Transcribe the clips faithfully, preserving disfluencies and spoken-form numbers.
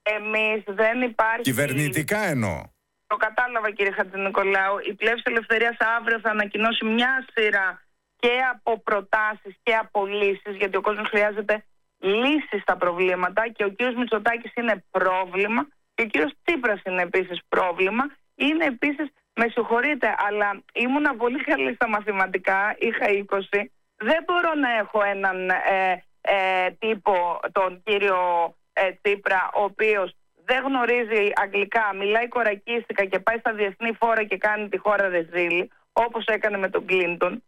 εμείς δεν υπάρχει... Κυβερνητικά εννοώ. Το κατάλαβα, κύριε Χατζηνικολάου. Η Πλεύση Ελευθερίας αύριο θα ανακοινώσει μια σειρά και από προτάσεις και από λύσεις, γιατί ο κόσμος χρειάζεται λύσεις στα προβλήματα και ο κύριος Μητσοτάκης είναι πρόβλημα και ο κύριος Τσίπρας είναι επίσης πρόβλημα. Είναι επίσης, με συγχωρείτε, αλλά ήμουνα πολύ καλή στα μαθηματικά, είχα είκοσι. Δεν μπορώ να έχω έναν ε, ε, τύπο, τον κύριο ε, Τσίπρα, ο οποίος δεν γνωρίζει αγγλικά, μιλάει κορακίστικα και πάει στα διεθνή φόρα και κάνει τη χώρα ρεζίλη, όπως έκανε με τον Κλίντον.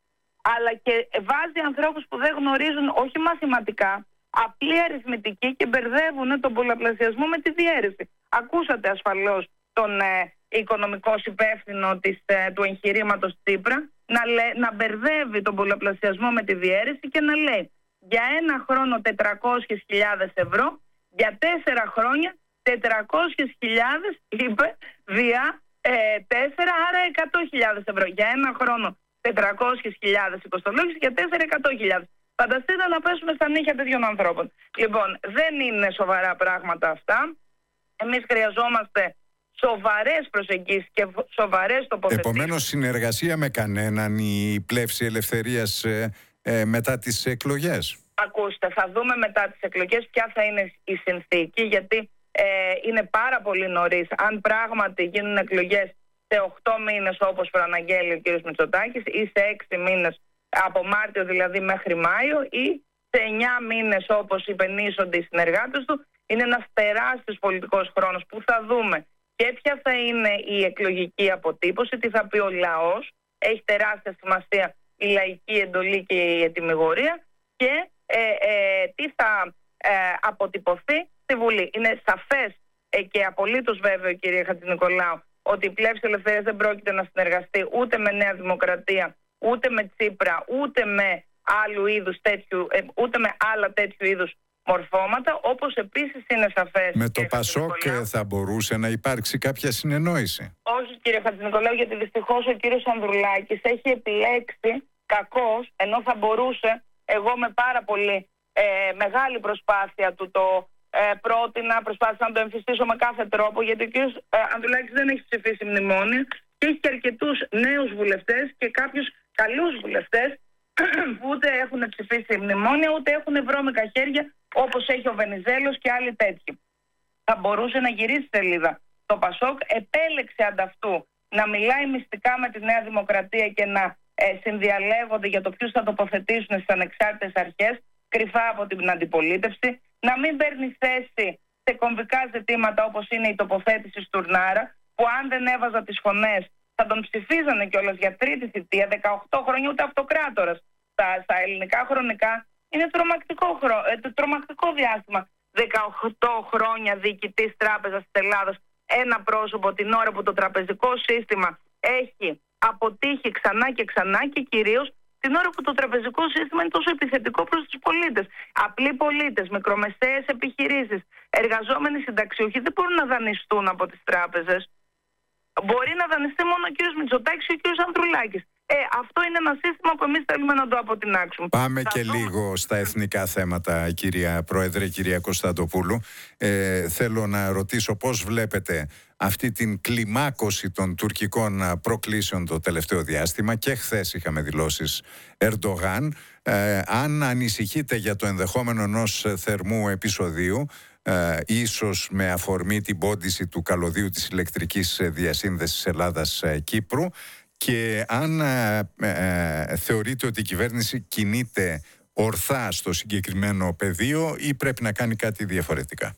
Αλλά και βάζει ανθρώπους που δεν γνωρίζουν όχι μαθηματικά, απλή αριθμητική και μπερδεύουν τον πολλαπλασιασμό με τη διαίρεση. Ακούσατε ασφαλώς τον ε, οικονομικό υπεύθυνο της, ε, του εγχειρήματος Τσίπρα να, λέ, να μπερδεύει τον πολλαπλασιασμό με τη διαίρεση και να λέει για ένα χρόνο τετρακόσιες χιλιάδες ευρώ, για τέσσερα χρόνια τετρακόσιες χιλιάδες, είπε, δια ε, τέσσερα, άρα εκατό χιλιάδες ευρώ. Για ένα χρόνο τετρακόσιες χιλιάδες υποστολόγηση, για τέσσερα εκατό χιλιάδες. Φανταστείτε να πέσουμε στα νύχια τέτοιων ανθρώπων. Λοιπόν, δεν είναι σοβαρά πράγματα αυτά. Εμείς χρειαζόμαστε σοβαρές προσεγγίσεις και σοβαρές τοποθετήσεις. Επομένως, συνεργασία με κανέναν η Πλεύση Ελευθερίας ε, ε, μετά τις εκλογές. Ακούστε, θα δούμε μετά τις εκλογές ποια θα είναι η συνθήκη, γιατί ε, είναι πάρα πολύ νωρίς. Αν πράγματι γίνουν εκλογές σε οκτώ μήνες όπως προαναγγέλει ο κ. Μητσοτάκης ή σε έξι μήνες, από Μάρτιο δηλαδή μέχρι Μάιο, ή σε εννιά μήνες όπως υπενήσονται οι συνεργάτες του, είναι ένας τεράστιος πολιτικός χρόνος που θα δούμε και ποια θα είναι η εκλογική αποτύπωση, τι θα πει ο λαός, έχει τεράστια σημασία η λαϊκή εντολή και η ετυμηγορία, και ε, ε, τι θα ε, αποτυπωθεί στη Βουλή. Είναι σαφές ε, και απολύτως βέβαιο, κύριε Χατζηνικολάου, ότι η Πλεύση Ελευθερίας δεν πρόκειται να συνεργαστεί ούτε με Νέα Δημοκρατία, ούτε με Τσίπρα, ούτε με άλλου είδους τέτοιου, ε, ούτε με άλλα τέτοιου είδους μορφώματα, όπως επίσης είναι σαφές. Με το Πασόκ θα μπορούσε να υπάρξει κάποια συνεννόηση? Όχι, κύριε Χατζηνικολάου, γιατί δυστυχώς ο κύριος Ανδρουλάκης έχει επιλέξει κακώς, ενώ θα μπορούσε, εγώ με πάρα πολύ ε, μεγάλη προσπάθεια του το ε, πρότεινα, προσπάθησα να το εμφυστήσω με κάθε τρόπο, γιατί ο κύριος ε, Ανδρουλάκης δεν έχει ψηφίσει μνημόνιο και έχει και αρκετούς νέους βουλευτές και κάποιους καλούς βουλευτές που ούτε έχουν ψηφίσει μνημόνια, ούτε έχουν βρώμικα χέρια, όπως έχει ο Βενιζέλος και άλλοι τέτοιοι. Θα μπορούσε να γυρίσει σελίδα. Το Πασόκ επέλεξε ανταυτού να μιλάει μυστικά με τη Νέα Δημοκρατία και να ε, συνδιαλέγονται για το ποιους θα τοποθετήσουν στις ανεξάρτητες αρχές, κρυφά από την αντιπολίτευση, να μην παίρνει θέση σε κομβικά ζητήματα όπως είναι η τοποθέτηση Στουρνάρα, που αν δεν έβαζα τις φωνές θα τον ψηφίζανε κιόλας για τρίτη θητεία, δεκαοκτώ χρόνια, ούτε αυτοκράτορας. Στα, στα ελληνικά χρονικά είναι τρομακτικό, χρο, ε, τρομακτικό διάστημα. δεκαοκτώ χρόνια διοικητής τράπεζας της Ελλάδας, ένα πρόσωπο, την ώρα που το τραπεζικό σύστημα έχει αποτύχει ξανά και ξανά, και κυρίως την ώρα που το τραπεζικό σύστημα είναι τόσο επιθετικό προς τους πολίτες. Απλοί πολίτες, μικρομεσαίες επιχειρήσεις, εργαζόμενοι συνταξιούχοι δεν μπορούν να δανειστούν από τις τράπεζες. Μπορεί να δανειστεί μόνο ο κύριος Μητσοτάκης και ο κύριος Ανδρουλάκης. Ε, αυτό είναι ένα σύστημα που εμείς θέλουμε να το αποτινάξουμε. Πάμε Θα και δούμε λίγο στα εθνικά θέματα, κυρία Πρόεδρε, κυρία Κωνσταντοπούλου. Ε, θέλω να ρωτήσω πώς βλέπετε αυτή την κλιμάκωση των τουρκικών προκλήσεων το τελευταίο διάστημα, και χθες είχαμε δηλώσεις Ερντογάν. Ε, αν ανησυχείτε για το ενδεχόμενο ενός θερμού επεισοδίου, Ε, ίσως με αφορμή την πόντιση του καλωδίου της ηλεκτρικής διασύνδεσης Ελλάδας-Κύπρου, και αν ε, ε, θεωρείτε ότι η κυβέρνηση κινείται ορθά στο συγκεκριμένο πεδίο ή πρέπει να κάνει κάτι διαφορετικά.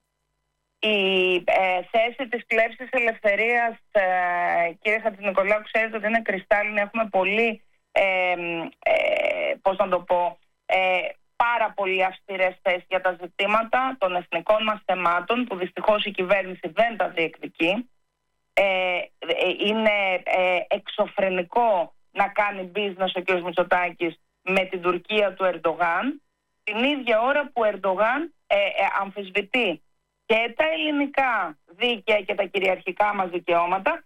Η ε, θέση της Πλεύσης Ελευθερίας, ε, κύριε Χατζηνικολάου, ξέρετε ότι είναι κρυστάλλινη. Έχουμε πολύ, ε, ε, πώς να το πω, ε, πάρα πολύ αυστηρές θέσεις για τα ζητήματα των εθνικών μας θεμάτων, που δυστυχώς η κυβέρνηση δεν τα διεκδικεί. Ε, είναι ε, εξωφρενικό να κάνει business ο κ. Μητσοτάκης με την Τουρκία του Ερντογάν, την ίδια ώρα που ο Ερντογάν ε, ε, αμφισβητεί και τα ελληνικά δίκαια και τα κυριαρχικά μας δικαιώματα,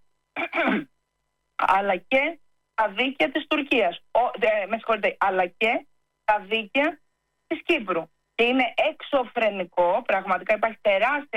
αλλά και τα δίκαια της Τουρκίας. Ο, ε, με συγχωρείτε, αλλά και τα δίκαια της Κύπρου. Και είναι εξωφρενικό, πραγματικά υπάρχει τεράστια